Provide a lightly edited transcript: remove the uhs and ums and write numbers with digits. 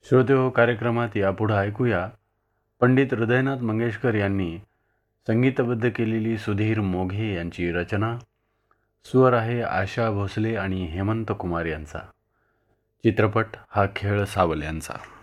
श्रोतेहो, कार्यक्रमात यापुढे ऐकूया पंडित हृदयनाथ मंगेशकर यांनी संगीतबद्ध केलेली सुधीर मोघे यांची रचना. स्वर आहे आशा भोसले आणि हेमंत कुमार यांचा. चित्रपट हा खेळ सावल्यांचा.